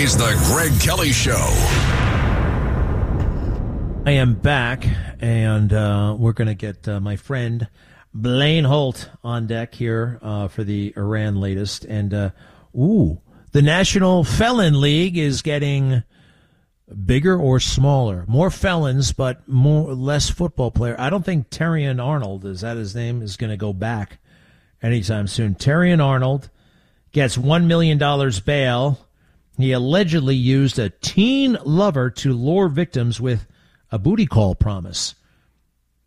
is the Greg Kelly Show. I am back, and we're going to get my friend Blaine Holt on deck here for the Iran latest. And, the National Felon League is getting bigger or smaller. More felons, but less football player. I don't think Terrion Arnold, is that his name, is going to go back anytime soon. Terrion Arnold gets $1 million bail. He allegedly used a teen lover to lure victims with a booty call promise.